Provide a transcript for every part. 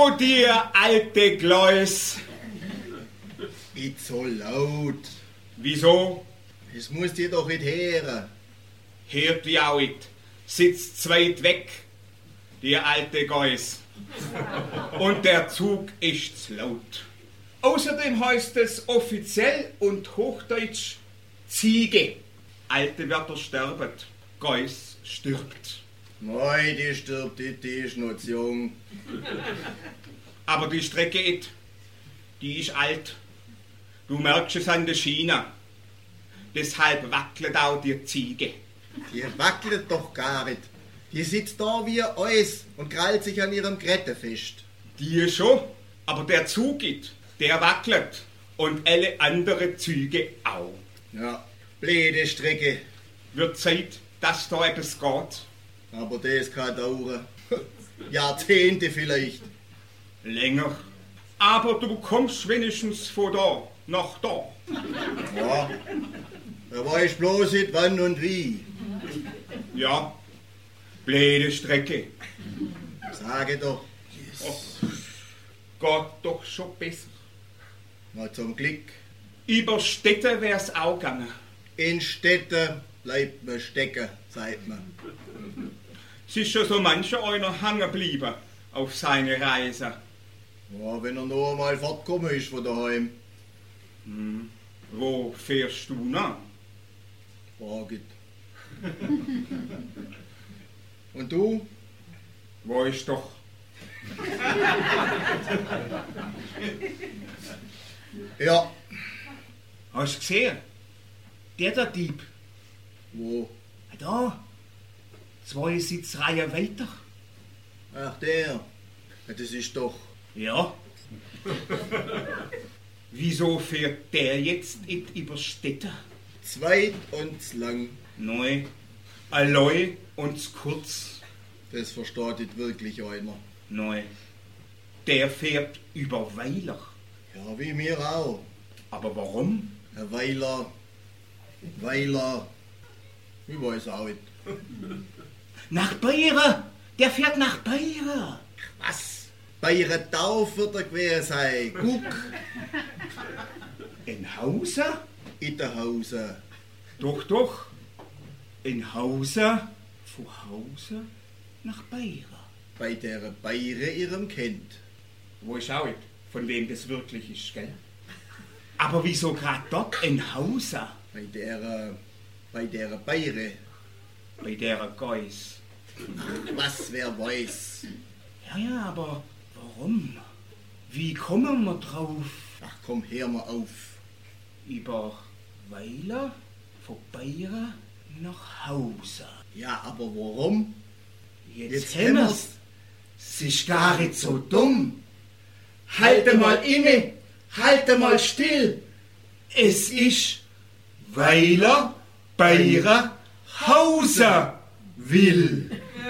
Oh, dir alte Gleus. Nicht so laut. Wieso? Das muss dir doch nicht hören. Hört die auch nicht. Sitzt zweit weg, die alte Geus. Und der Zug ist zu laut. Außerdem heißt es offiziell und hochdeutsch Ziege. Alte Wörter sterben, Geus stirbt. Nein, die stirbt nicht, die ist noch zu jung. Aber die Strecke nicht, die ist alt. Du merkst es an der Schiene. Deshalb wackelt auch die Ziege. Die wackelt doch gar nicht. Die sitzt da wie Eis und krallt sich an ihrem Grette fest. Die schon, aber der Zug geht, der wackelt. Und alle andere Züge auch. Ja, blöde Strecke. Wird Zeit, dass da etwas geht. Aber das kann dauern. Jahrzehnte vielleicht. Länger. Aber du kommst wenigstens von da nach da. Ja, da weiß bloß nicht wann und wie. Ja, blöde Strecke. Sage doch. Oh, geht doch schon besser. Na zum Glück. Über Städte wär's auch gegangen. In Städten bleibt man stecken, sagt man. Es ist schon so mancher einer hängen geblieben auf seine Reise. Ja, wenn er noch einmal fortgekommen ist von daheim. Wo fährst du nach? Fragt. Und du? Wo ist doch? Ja. Hast du gesehen? Der Dieb. Wo? Da. 2 Sitzreihen weiter. Ach, der. Ja, das ist doch. Ja. Wieso fährt der jetzt nicht über Städte? Zweit und zu lang. Neu, allein und zu kurz. Das versteht nicht wirklich einer. Neu. Der fährt über Weiler. Ja, wie mir auch. Aber warum? Herr Weiler. Ich weiß auch nicht. Nach Bayern. Der fährt nach Bayern. Was? Bei ihrer Taufe wird er gewesen sein. Guck. In Hause? In der Hause. Doch. In Hause. Von Hause nach Bayern. Bei der Beire ihrem Kind. Wo ich auch nicht, von wem das wirklich ist, gell? Aber wieso gerade dort in Hause? Bei der Beire. Bei der Geus. Was, wer weiß. Ja, aber warum? Wie kommen wir drauf? Ach komm, hör mal auf. Über Weiler, von Bayern nach Hause. Ja, aber warum? Jetzt haben wir's. Es ist gar nicht so dumm. Halte mal inne, halte mal still. Es ist Weiler, Bayern, Hause will.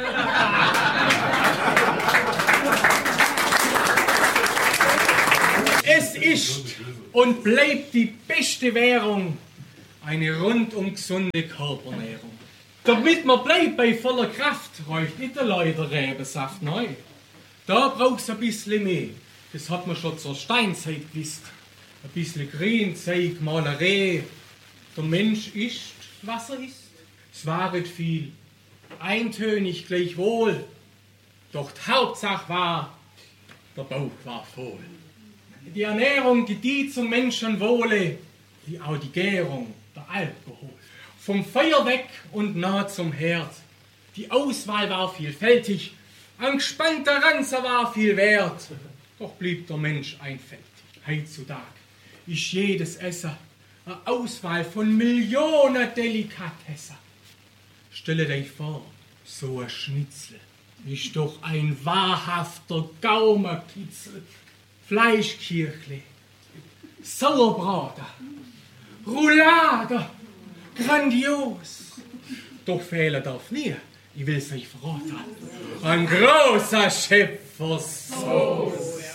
Es ist und bleibt die beste Währung eine rundum gesunde Körpernährung. Damit man bleibt bei voller Kraft, reicht nicht allein der Rebensaft, nein. Da braucht's ein bisschen mehr. Das hat man schon zur Steinzeit gewusst. Ein bisschen Grünzeug, Malerei. Der Mensch isst, was er isst. Es war nicht viel, eintönig gleichwohl. Doch die Hauptsache war, der Bauch war voll. Die Ernährung gedieh zum Menschenwohle, wie auch die Gärung, der Alkohol. Vom Feuer weg und nah zum Herd. Die Auswahl war vielfältig, ein gespannter Ranzer war viel wert. Doch blieb der Mensch einfältig. Heutzutage ist jedes Essen eine Auswahl von Millionen Delikatessen. Stelle dich vor, so ein Schnitzel ist doch ein wahrhafter Gaumenkitzel. Fleischkirchle, Sauerbraten, Roulade, grandios. Doch fehlen darf nie, ich will es euch verraten, ein großer Schöpfersauce.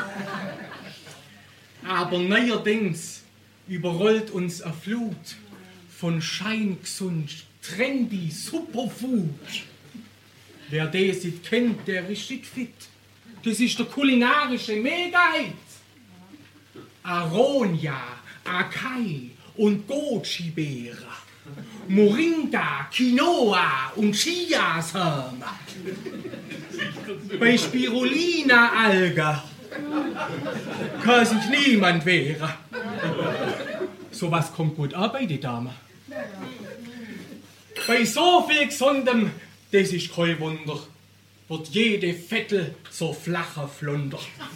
Aber neuerdings überrollt uns eine Flut von scheingesund, trendy Superfood. Wer das nicht kennt, der ist nicht fit. Das ist der kulinarische Mega-Hit. Aronia, Akai und Goji-Beere. Moringa, Quinoa und Chiasamen. Bei Spirulina-Alge kann sich niemand wehren. Sowas kommt gut an bei die Dame. Bei so viel Gesundem, das ist kein Wunder, wird jede Vettel so flacher Flunder.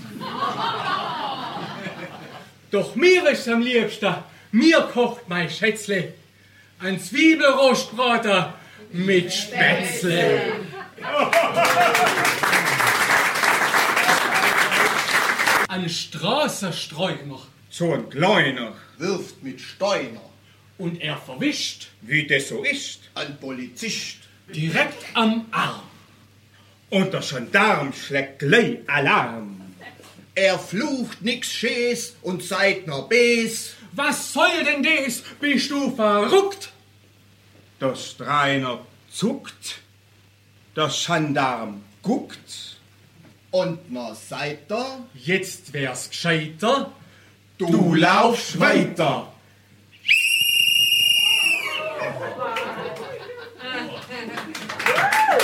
Doch mir ist am liebsten, mir kocht mein Schätzle ein Zwiebelrostbraten mit Spätzle. Ein Straßenstreuner. So ein Kleiner, Wirft mit Steiner. Und er verwischt wie das so ist. Ein Polizist. direkt am Arm. Und der Gendarm schlägt gleich Alarm. Er flucht nix Schäs und seid noch Bes. Was soll denn das? Bist du verrückt? Der Streiner zuckt, der Gendarm guckt. Und noch seid ihr, Jetzt wär's gescheiter, Du laufst weiter.